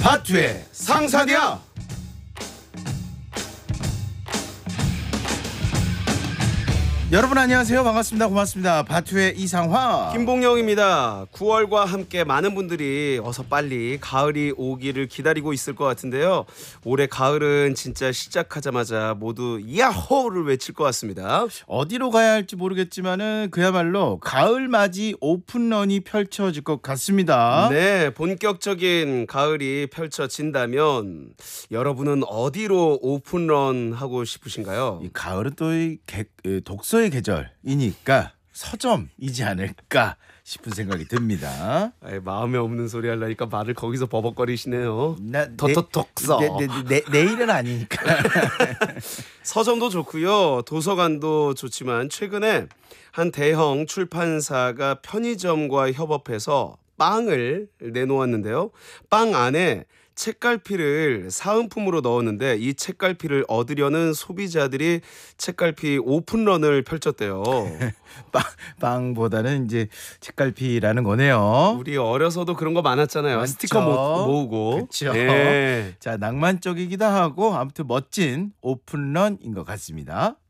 밭위의 상사디야. 여러분 안녕하세요. 반갑습니다. 고맙습니다. 밭위의 이상화 김봉영입니다. 9월과 함께 많은 분들이 어서 빨리 가을이 오기를 기다리고 있을 것 같은데요. 올해 가을은 진짜 시작하자마자 모두 야호를 외칠 것 같습니다. 어디로 가야 할지 모르겠지만은 그야말로 가을 맞이 오픈런이 펼쳐질 것 같습니다. 네, 본격적인 가을이 펼쳐진다면 여러분은 어디로 오픈런 하고 싶으신가요? 이 가을은 또 독서의 계절이니까 서점이지 않을까 싶은 생각이 듭니다. 아이, 마음에 없는 소리 하려니까 말을 거기서 버벅거리시네요. 독서. 내일은 아니니까. 서점도 좋고요. 도서관도 좋지만 최근에 한 대형 출판사가 편의점과 협업해서 빵을 내놓았는데요. 빵 안에 책갈피를 사은품으로 넣었는데 이 책갈피를 소비자들이 책갈피 오픈런을 펼쳤대요. 빵보다는 이제 책갈피라는 거네요. 우리 어려서도 그런 거 많았잖아요. 많죠. 스티커 모으고. 그렇죠. 네. 자, 낭만적이기도 하고 아무튼 멋진 오픈런인 것 같습니다.